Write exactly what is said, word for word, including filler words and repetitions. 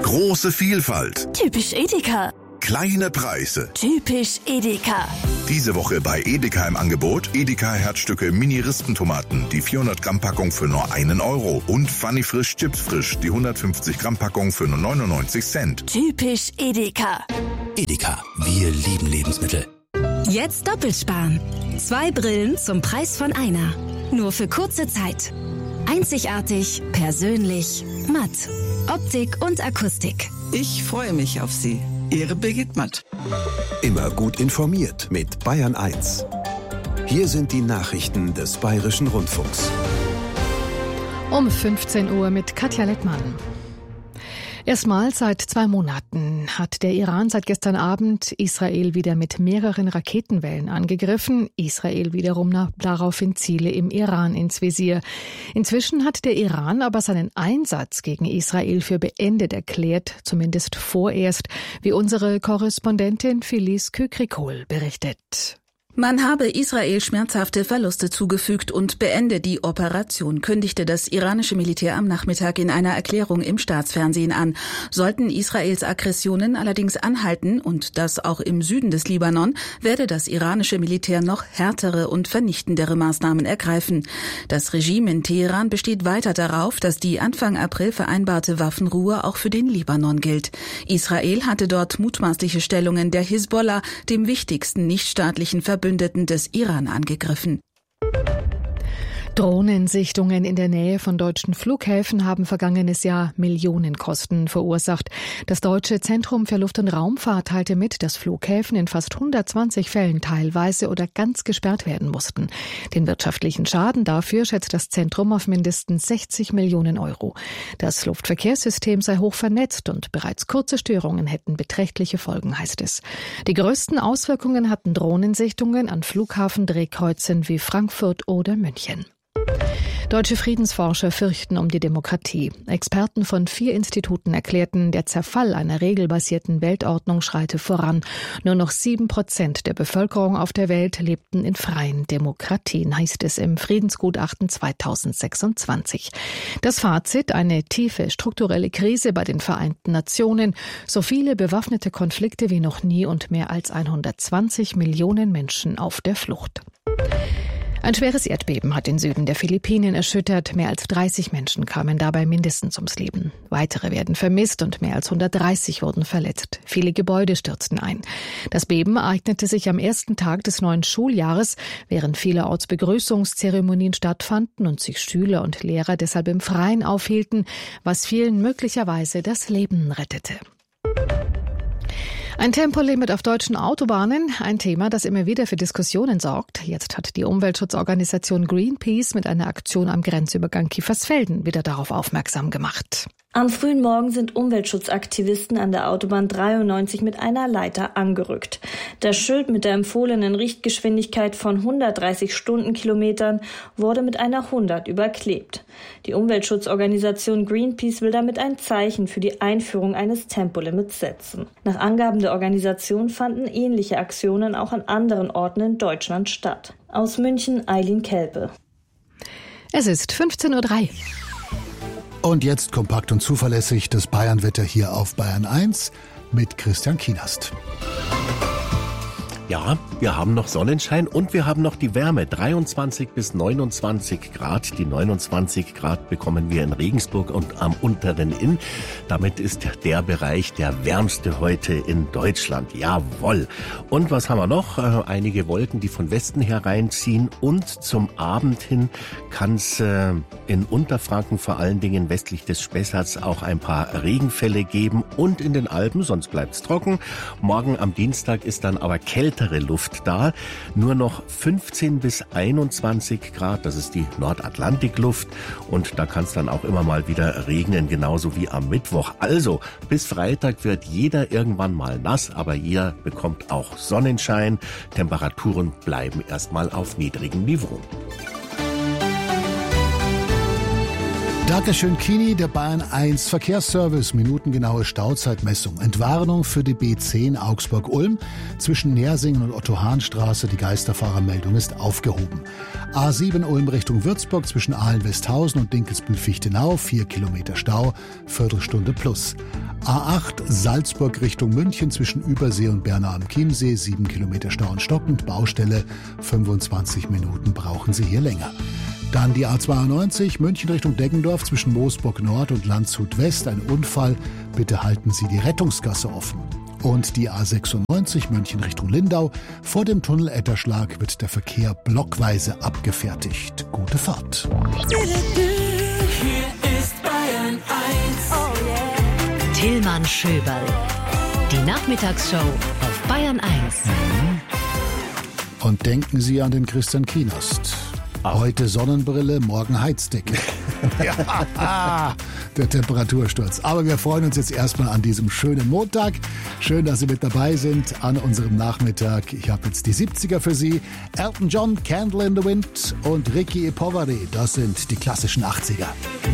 Große Vielfalt. Typisch Edeka. Kleine Preise. Typisch Edeka. Diese Woche bei Edeka im Angebot Edeka Herzstücke Mini-Rispentomaten, die vierhundert Gramm Packung für nur einen Euro und Funny Frisch Chips Frisch, die hundertfünfzig Gramm Packung für nur neunundneunzig Cent. Typisch Edeka. Edeka, wir lieben Lebensmittel. Jetzt doppelt sparen. Zwei Brillen zum Preis von einer. Nur für kurze Zeit. Einzigartig, persönlich, matt. Optik und Akustik. Ich freue mich auf Sie. Ihre Birgit Matt. Immer gut informiert mit Bayern eins. Hier sind die Nachrichten des Bayerischen Rundfunks. Um fünfzehn Uhr mit Katja Lettmann. Erstmals seit zwei Monaten hat der Iran seit gestern Abend Israel wieder mit mehreren Raketenwellen angegriffen. Israel wiederum nahm daraufhin Ziele im Iran ins Visier. Inzwischen hat der Iran aber seinen Einsatz gegen Israel für beendet erklärt, zumindest vorerst, wie unsere Korrespondentin Felice Kükrikol berichtet. Man habe Israel schmerzhafte Verluste zugefügt und beende die Operation, kündigte das iranische Militär am Nachmittag in einer Erklärung im Staatsfernsehen an. Sollten Israels Aggressionen allerdings anhalten, und das auch im Süden des Libanon, werde das iranische Militär noch härtere und vernichtendere Maßnahmen ergreifen. Das Regime in Teheran besteht weiter darauf, dass die Anfang April vereinbarte Waffenruhe auch für den Libanon gilt. Israel hatte dort mutmaßliche Stellungen der Hisbollah, dem wichtigsten nichtstaatlichen Verbündeten des Iran, angegriffen. Drohnensichtungen in der Nähe von deutschen Flughäfen haben vergangenes Jahr Millionenkosten verursacht. Das Deutsche Zentrum für Luft- und Raumfahrt teilte mit, dass Flughäfen in fast hundertzwanzig Fällen teilweise oder ganz gesperrt werden mussten. Den wirtschaftlichen Schaden dafür schätzt das Zentrum auf mindestens sechzig Millionen Euro. Das Luftverkehrssystem sei hoch vernetzt und bereits kurze Störungen hätten beträchtliche Folgen, heißt es. Die größten Auswirkungen hatten Drohnensichtungen an Flughafendrehkreuzen wie Frankfurt oder München. Deutsche Friedensforscher fürchten um die Demokratie. Experten von vier Instituten erklärten, der Zerfall einer regelbasierten Weltordnung schreite voran. Nur noch sieben Prozent der Bevölkerung auf der Welt lebten in freien Demokratien, heißt es im Friedensgutachten zweitausendsechsundzwanzig. Das Fazit: eine tiefe strukturelle Krise bei den Vereinten Nationen, so viele bewaffnete Konflikte wie noch nie und mehr als hundertzwanzig Millionen Menschen auf der Flucht. Ein schweres Erdbeben hat den Süden der Philippinen erschüttert. Mehr als dreißig Menschen kamen dabei mindestens ums Leben. Weitere werden vermisst und mehr als hundertdreißig wurden verletzt. Viele Gebäude stürzten ein. Das Beben ereignete sich am ersten Tag des neuen Schuljahres, während vielerorts Begrüßungszeremonien stattfanden und sich Schüler und Lehrer deshalb im Freien aufhielten, was vielen möglicherweise das Leben rettete. Ein Tempolimit auf deutschen Autobahnen, ein Thema, das immer wieder für Diskussionen sorgt. Jetzt hat die Umweltschutzorganisation Greenpeace mit einer Aktion am Grenzübergang Kiefersfelden wieder darauf aufmerksam gemacht. Am frühen Morgen sind Umweltschutzaktivisten an der Autobahn dreiundneunzig mit einer Leiter angerückt. Das Schild mit der empfohlenen Richtgeschwindigkeit von hundertdreißig Stundenkilometern wurde mit einer hundert überklebt. Die Umweltschutzorganisation Greenpeace will damit ein Zeichen für die Einführung eines Tempolimits setzen. Nach Angaben der Organisation fanden ähnliche Aktionen auch an anderen Orten in Deutschland statt. Aus München, Eileen Kelpe. Es ist fünfzehn Uhr drei. Und jetzt kompakt und zuverlässig das Bayernwetter hier auf Bayern eins mit Christian Kienast. Ja, wir haben noch Sonnenschein und wir haben noch die Wärme, dreiundzwanzig bis neunundzwanzig Grad. Die neunundzwanzig Grad bekommen wir in Regensburg und am unteren Inn. Damit ist der Bereich der wärmste heute in Deutschland. Jawohl. Und was haben wir noch? Äh, einige Wolken, die von Westen hereinziehen, und zum Abend hin kann es äh, in Unterfranken, vor allen Dingen westlich des Spessarts, auch ein paar Regenfälle geben und in den Alpen, sonst bleibt's trocken. Morgen am Dienstag ist dann aber kälter Luft da, nur noch fünfzehn bis einundzwanzig Grad, das ist die Nordatlantikluft, und da kann es dann auch immer mal wieder regnen, genauso wie am Mittwoch. Also bis Freitag wird jeder irgendwann mal nass, aber jeder bekommt auch Sonnenschein. Temperaturen bleiben erstmal auf niedrigem Niveau. Dankeschön, Kini, der Bayern eins Verkehrsservice. Minutengenaue Stauzeitmessung. Entwarnung für die B zehn Augsburg-Ulm. Zwischen Nersingen und Otto-Hahn-Straße. Die Geisterfahrermeldung ist aufgehoben. A sieben Ulm Richtung Würzburg zwischen Ahlen-Westhausen und Dinkelsbühl-Fichtenau. Vier Kilometer Stau. Viertelstunde plus. A acht Salzburg Richtung München zwischen Übersee und Bernau am Chiemsee, sieben Kilometer Stau und stockend, Baustelle, fünfundzwanzig Minuten brauchen Sie hier länger. Dann die A zweiundneunzig München Richtung Deggendorf zwischen Moosburg Nord und Landshut West, ein Unfall, bitte halten Sie die Rettungsgasse offen. Und die A sechsundneunzig München Richtung Lindau, vor dem Tunnel Etterschlag wird der Verkehr blockweise abgefertigt. Gute Fahrt. Hier ist Bayern eins. Oh yeah. Tillmann Schöberl. Die Nachmittagsshow auf Bayern eins. Und denken Sie an den Christian Kienost. Heute Sonnenbrille, morgen Heizdecke. Ja, der Temperatursturz. Aber wir freuen uns jetzt erstmal an diesem schönen Montag. Schön, dass Sie mit dabei sind an unserem Nachmittag. Ich habe jetzt die siebziger für Sie. Elton John, Candle in the Wind und Ricky Poveri. Das sind die klassischen achtziger.